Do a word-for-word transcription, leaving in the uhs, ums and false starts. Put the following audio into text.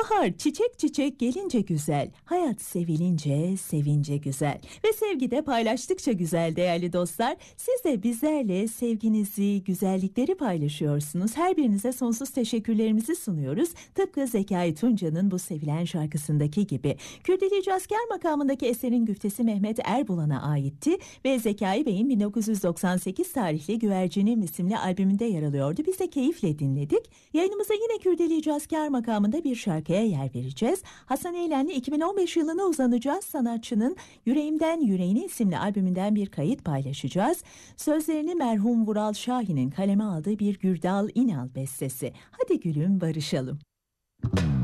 Bahar çiçek çiçek gelince güzel, hayat sevilince sevince güzel ve sevgi de paylaştıkça güzel değerli dostlar. Siz de bizlerle sevginizi, güzellikleri paylaşıyorsunuz. Her birinize sonsuz teşekkürlerimizi sunuyoruz. Tıpkı Zekai Tunca'nın bu sevilen şarkısındaki gibi. Kürdelici asker makamındaki eserin güftesi Mehmet Erbulan'a aitti ve Zekai Bey'in bin dokuz yüz doksan sekiz tarihli Güvercinim isimli albümünde yer alıyordu. Biz de keyifle dinledik. Yayınımıza yine Kürdelici asker makamında bir şarkıya yer vereceğiz. Hasan Eğlen'le iki bin on beş yılına uzanacağız. Sanatçının Yüreğimden Yüreğine isimli albümünden bir kayıt paylaşacağız. Sözlerini merhum Vural Şahin'in kaleme aldığı bir Gürdal İnal bestesi. Hadi gülüm barışalım.